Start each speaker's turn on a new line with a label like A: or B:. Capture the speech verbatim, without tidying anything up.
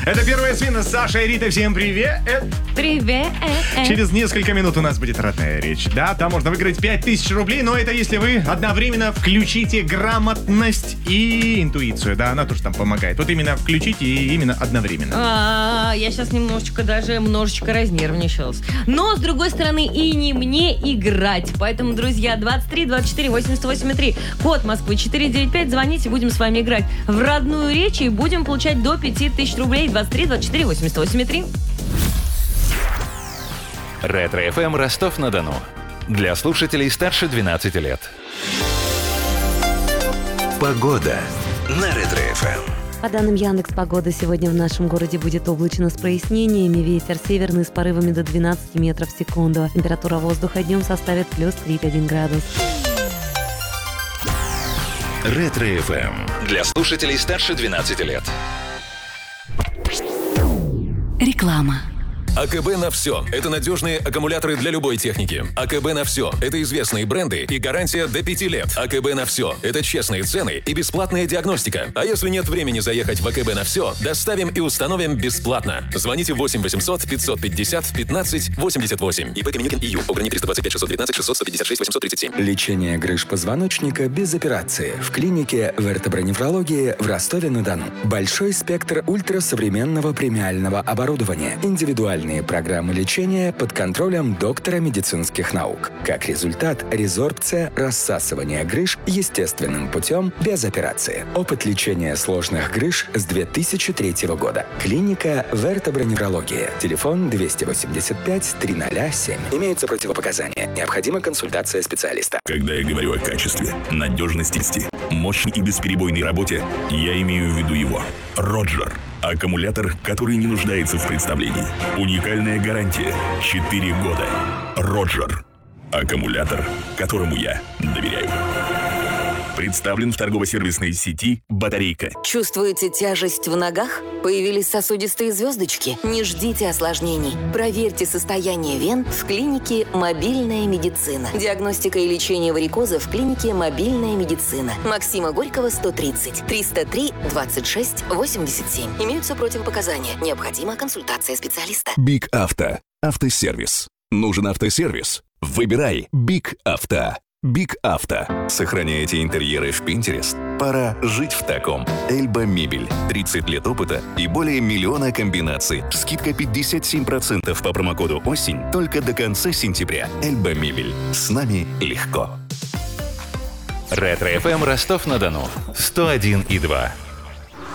A: Это первая смена с Сашей и Ритой. Всем привет!
B: Привет!
A: Через несколько минут у нас будет родная речь. Да, там можно выиграть пять тысяч рублей, но это если вы одновременно включите грамотность и интуицию. Да, она тоже там помогает. Вот именно включите и именно одновременно.
B: А, я сейчас немножечко даже немножечко разнервничалась. Но, с другой стороны, и не мне играть. Поэтому, друзья, двадцать три двадцать четыре восемьдесят восемь три, код Москвы четыре девять пять, звоните, будем с вами играть в родную речь и будем получать до пяти тысяч рублей. Двадцать три двадцать четыре восемьдесят восемь три.
C: Ретро-эф эм Ростов-на-Дону. Для слушателей старше двенадцати лет. Погода на Ретро-эф эм.
D: По данным Яндекс.Погоды, сегодня в нашем городе будет облачно с прояснениями. Ветер северный с порывами до двенадцати метров в секунду. Температура воздуха днем составит плюс тридцать один градус.
C: Ретро-эф эм. Для слушателей старше двенадцати лет.
D: Реклама.
E: АКБ на все. Это надежные аккумуляторы для любой техники. АКБ на все. Это известные бренды и гарантия до пяти лет. АКБ на все. Это честные цены и бесплатная диагностика. А если нет времени заехать в АКБ на все, доставим и установим бесплатно. Звоните восемь восемьсот пятьсот пятьдесят пятнадцать восемьдесят восемь. ИП Каменюкин ИЮ. Ограничение триста двадцать пять шестьсот девятнадцать шестьсот сто пятьдесят шесть восемьсот тридцать семь.
F: Лечение грыж позвоночника без операции в клинике вертеброневрологии в Ростове-на-Дону. Большой спектр ультрасовременного премиального оборудования. Индивидуальный программы лечения под контролем доктора медицинских наук. Как результат, резорбция, рассасывание грыж естественным путем, без операции. Опыт лечения сложных грыж с две тысячи третьего года. Клиника вертеброневрология. Телефон двести восемьдесят пять триста семь. Имеются противопоказания. Необходима консультация специалиста.
G: Когда я говорю о качестве, надежности, мощной и бесперебойной работе, я имею в виду его. Роджер. Аккумулятор, который не нуждается в представлении. Уникальная гарантия. четыре года. Роджер. Аккумулятор, которому я доверяю. Представлен в торгово-сервисной сети «Батарейка».
H: Чувствуете тяжесть в ногах? Появились сосудистые звездочки? Не ждите осложнений. Проверьте состояние вен в клинике «Мобильная медицина». Диагностика и лечение варикоза в клинике «Мобильная медицина». Максима Горького, сто тридцать. триста три двадцать шесть восемьдесят семь. Имеются противопоказания. Необходима консультация специалиста.
I: Биг Авто. Автосервис. Нужен автосервис? Выбирай Биг Авто. Биг Авто. Сохраняете интерьеры в Pinterest? Пора жить в таком. Эльба Мебель. тридцать лет опыта и более миллиона комбинаций. Скидка пятьдесят семь процентов по промокоду «Осень» только до конца сентября. Эльба Мебель. С нами легко.
C: Ретро-эф эм Ростов-на-Дону. сто один и два.